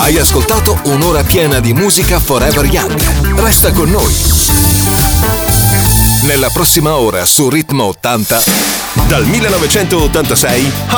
Hai ascoltato un'ora piena di musica Forever Young. Resta con noi. Nella prossima ora su Ritmo 80, dal 1986